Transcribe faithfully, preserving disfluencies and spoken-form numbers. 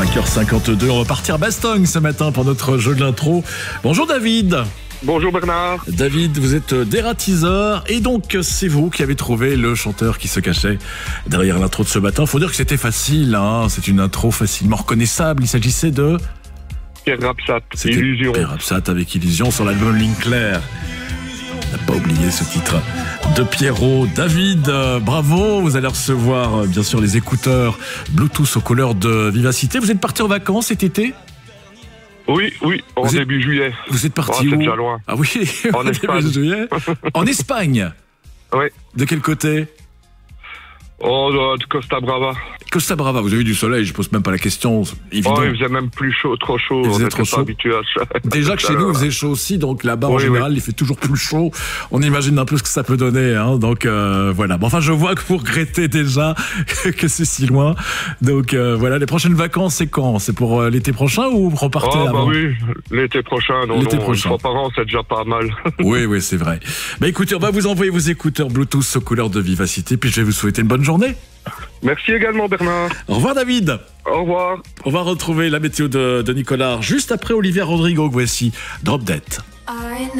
cinq heures cinquante-deux, on va partir à Bastogne ce matin pour notre jeu de l'intro. Bonjour David. Bonjour Bernard. David, vous êtes dératiseur et donc c'est vous qui avez trouvé le chanteur qui se cachait derrière l'intro de ce matin. Faut dire que c'était facile, hein. C'est une intro facilement reconnaissable. Il s'agissait de... Pierre Rapsat, C'était Illusion. Pierre Rapsat avec Illusion sur l'album Ligne Claire. On n'a pas oublié ce titre de Pierrot. David, euh, bravo, vous allez recevoir euh, bien sûr les écouteurs Bluetooth aux couleurs de Vivacité. Vous êtes parti en vacances cet été ? Oui, oui, en Vous êtes- début juillet. Vous êtes parti Oh, c'est où ? déjà loin. Ah oui, En début Espagne. juillet. En Espagne. Oui. De quel côté ? Oh, de, de Costa Brava. Costa Brava, vous avez eu du soleil, je pose même pas la question, évident. Oh, il faisait même plus chaud, trop chaud. Il faisait On trop était chaud. pas habitués à ça. Déjà que chez nous, il faisait chaud aussi, donc là-bas, en Oui, général, il fait toujours plus chaud. On imagine un peu ce que ça peut donner, hein. Donc euh, voilà. Bon, enfin, je vois que vous regrettez déjà que c'est si loin. Donc euh, voilà, les prochaines vacances, c'est quand ? C'est pour euh, l'été prochain ou vous repartez Oh, bah avant ? oui, l'été prochain. Non, L'été non, prochain. une fois par an, c'est déjà pas mal. Oui, oui, c'est vrai. Bah écoutez, on va vous envoyer vos écouteurs Bluetooth aux couleurs de Vivacité, puis je vais vous souhaiter une bonne journée. Merci également Bernard. Au revoir David. Au revoir. On va retrouver la météo de, de Nicolas juste après Olivier Rodrigo. Voici Drop Dead. I